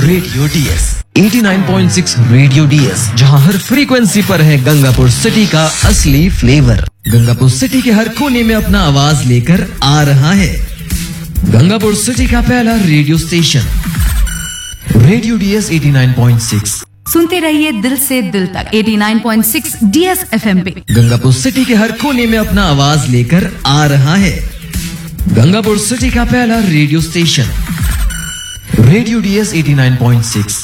Radio DS 89.6 radio DS, जहां हर frequency पर है गंगापुर सिटी का असली फ्लेवर। गंगापुर सिटी के हर कोने में अपना आवाज लेकर आ रहा है गंगापुर सिटी का पहला रेडियो स्टेशन रेडियो डीएस 89.6। सुनते रहिए दिल से दिल तक 89.6 डीएस एफएम पे। गंगापुर सिटी के हर कोने में अपना आवाज लेकर आ रहा है गंगापुर सिटी का पहला रेडियो स्टेशन रेडियो डीएस 89.6।